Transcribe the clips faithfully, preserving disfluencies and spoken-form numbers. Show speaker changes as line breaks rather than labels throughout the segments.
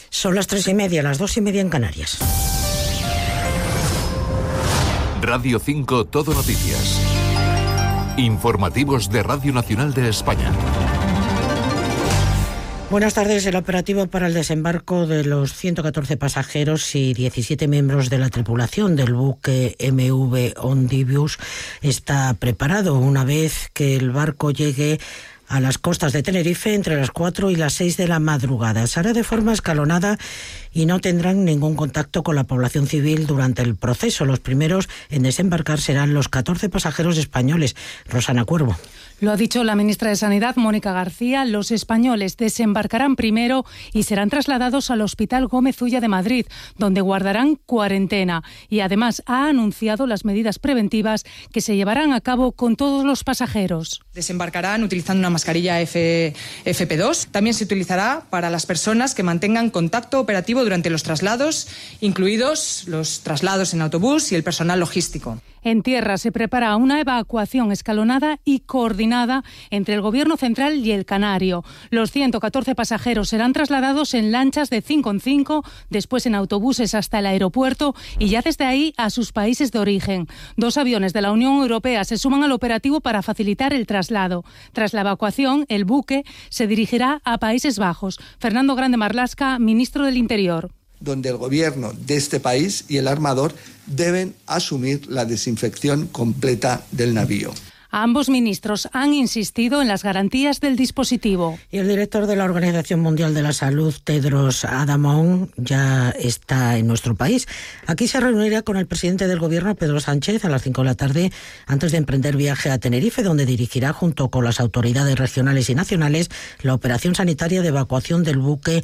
Son las tres y media, las dos y media en Canarias.
Radio cinco Todo Noticias. Informativos de Radio Nacional de España.
Buenas tardes. El operativo para el desembarco de los ciento catorce pasajeros y diecisiete miembros de la tripulación del buque M V Ondivius está preparado una vez que el barco llegue a las costas de Tenerife entre las cuatro y las seis de la madrugada. Se hará de forma escalonada y no tendrán ningún contacto con la población civil durante el proceso. Los primeros en desembarcar serán los catorce pasajeros españoles. Rosana Cuervo.
Lo ha dicho la ministra de Sanidad, Mónica García. Los españoles desembarcarán primero y serán trasladados al Hospital Gómez Ulla de Madrid, donde guardarán cuarentena. Y además ha anunciado las medidas preventivas que se llevarán a cabo con todos los pasajeros.
Desembarcarán utilizando una mascarilla F P dos. También se utilizará para las personas que mantengan contacto operativo durante los traslados, incluidos los traslados en autobús y el personal logístico.
En tierra se prepara una evacuación escalonada y coordinada entre el Gobierno central y el Canario. Los ciento catorce pasajeros serán trasladados en lanchas de cinco en cinco, después en autobuses hasta el aeropuerto y ya desde ahí a sus países de origen. Dos aviones de la Unión Europea se suman al operativo para facilitar el traslado. Tras la evacuación, el buque se dirigirá a Países Bajos. Fernando Grande Marlaska, ministro del Interior.
Donde el gobierno de este país y el armador deben asumir la desinfección completa del navío.
Ambos ministros han insistido en las garantías del dispositivo.
Y el director de la Organización Mundial de la Salud, Tedros Adhanom, ya está en nuestro país. Aquí se reunirá con el presidente del Gobierno, Pedro Sánchez, a las cinco de la tarde, antes de emprender viaje a Tenerife, donde dirigirá, junto con las autoridades regionales y nacionales, la operación sanitaria de evacuación del buque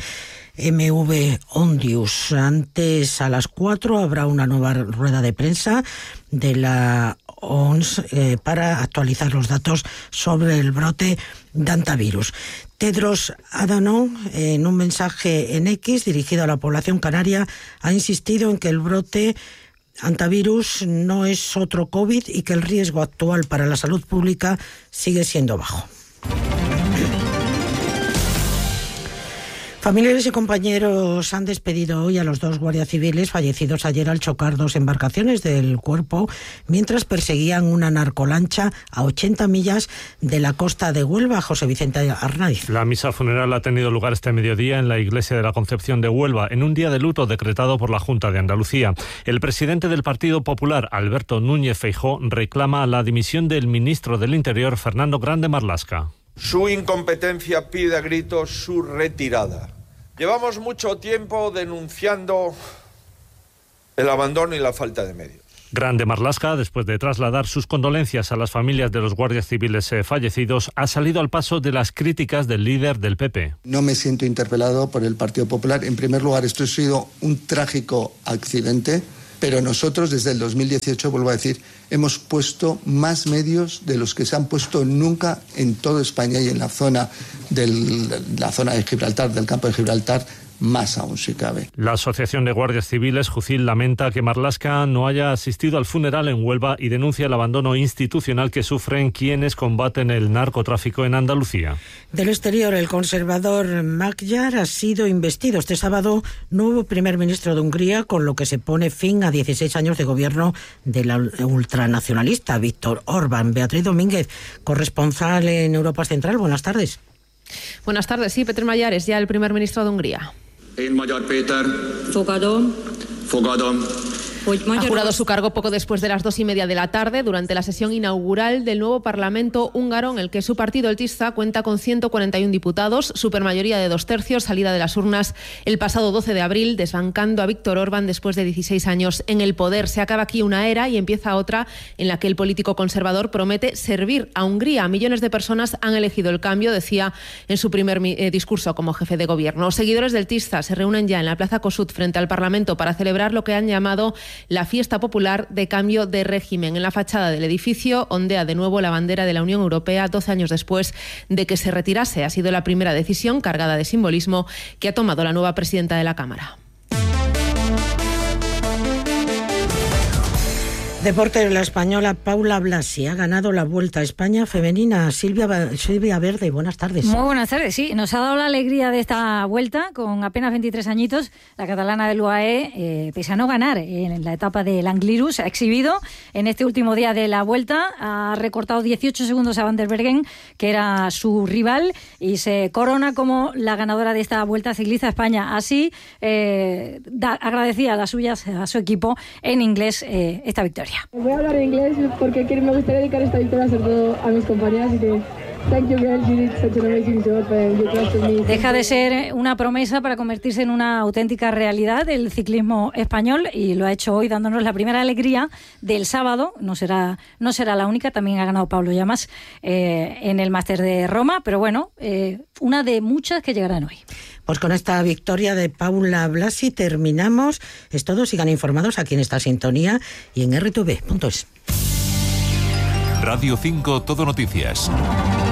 M V Ondivius. Antes, a las cuatro, habrá una nueva rueda de prensa de la O M S eh, para actualizar los datos sobre el brote de hantavirus. Tedros Adhanom, en un mensaje en X dirigido a la población canaria, ha insistido en que el brote hantavirus no es otro COVID y que el riesgo actual para la salud pública sigue siendo bajo. Familiares y compañeros han despedido hoy a los dos guardias civiles fallecidos ayer al chocar dos embarcaciones del cuerpo mientras perseguían una narcolancha a ochenta millas de la costa de Huelva. José Vicente Arnaiz.
La misa funeral ha tenido lugar este mediodía en la Iglesia de la Concepción de Huelva, en un día de luto decretado por la Junta de Andalucía. El presidente del Partido Popular, Alberto Núñez Feijóo, reclama la dimisión del ministro del Interior, Fernando Grande Marlaska.
Su incompetencia pide a gritos su retirada. Llevamos mucho tiempo denunciando el abandono y la falta de medios.
Grande Marlaska, después de trasladar sus condolencias a las familias de los guardias civiles eh, fallecidos, ha salido al paso de las críticas del líder del P P.
No me siento interpelado por el Partido Popular. En primer lugar, esto ha sido un trágico accidente, pero nosotros desde el dos mil dieciocho, vuelvo a decir, hemos puesto más medios de los que se han puesto nunca en toda España y en la zona, del, la zona de Gibraltar, del campo de Gibraltar, más aún si cabe.
La Asociación de Guardias Civiles, Jucil, lamenta que Marlaska no haya asistido al funeral en Huelva y denuncia el abandono institucional que sufren quienes combaten el narcotráfico en Andalucía.
Del exterior, el conservador Magyar ha sido investido este sábado nuevo primer ministro de Hungría, con lo que se pone fin a dieciséis años de gobierno del ultranacionalista Viktor Orbán. Beatriz Domínguez, corresponsal en Europa Central, buenas tardes.
Buenas tardes, sí, Péter Magyar es ya el primer ministro de Hungría.
Én Magyar Péter.
Fogadom.
Fogadom.
Ha jurado su cargo poco después de las dos y media de la tarde, durante la sesión inaugural del nuevo Parlamento húngaro, en el que su partido, el Tisza, cuenta con ciento cuarenta y uno diputados, supermayoría de dos tercios, salida de las urnas el pasado doce de abril, desbancando a Viktor Orbán después de dieciséis años en el poder. Se acaba aquí una era y empieza otra en la que el político conservador promete servir a Hungría. Millones de personas han elegido el cambio, decía en su primer eh, discurso como jefe de gobierno. Seguidores del Tisza se reúnen ya en la Plaza Kossuth frente al Parlamento para celebrar lo que han llamado la fiesta popular de cambio de régimen. En la fachada del edificio ondea de nuevo la bandera de la Unión Europea doce años después de que se retirase. Ha sido la primera decisión cargada de simbolismo que ha tomado la nueva presidenta de la Cámara.
Deporte, la española Paula Blasi ha ganado la Vuelta a España femenina. Silvia, Silvia Verde, buenas tardes.
Muy buenas tardes, sí. Nos ha dado la alegría de esta vuelta con apenas veintitrés añitos. La catalana del U A E, eh, pese a no ganar en la etapa del Angliru, se ha exhibido en este último día de la Vuelta. Ha recortado dieciocho segundos a Van der Bergen, que era su rival, y se corona como la ganadora de esta Vuelta Ciclista a España. Así eh, da, agradecía a las suyas, a su equipo, en inglés eh, esta victoria.
Voy a hablar en inglés porque me gustaría dedicar esta victoria sobre todo a mis compañeras y que thank you girls, you did such an amazing job and you trusted me.
Deja de ser una promesa para convertirse en una auténtica realidad del ciclismo español, y lo ha hecho hoy dándonos la primera alegría del sábado. No será no será la única, también ha ganado Pablo Llamas eh, en el Máster de Roma, pero bueno, eh, una de muchas que llegarán hoy.
Pues con esta victoria de Paula Blasi terminamos. Es todo. Sigan informados aquí en esta sintonía y en erre te ve punto es.
Radio cinco Todo Noticias.